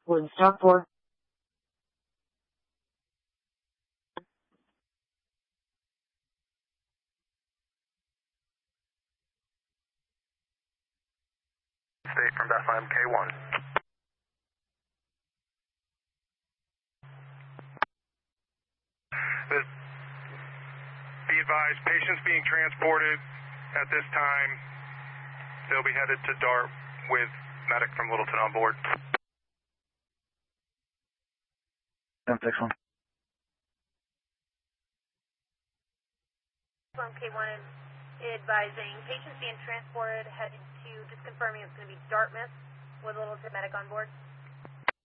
Would stop for. State from Bethlehem K1. Be advised, patients being transported at this time. They'll be headed to DART with medic from Littleton on board. 1061. From K1 advising patients being transported headed to, just confirming it's going to be Dartmouth with Littleton medic on board.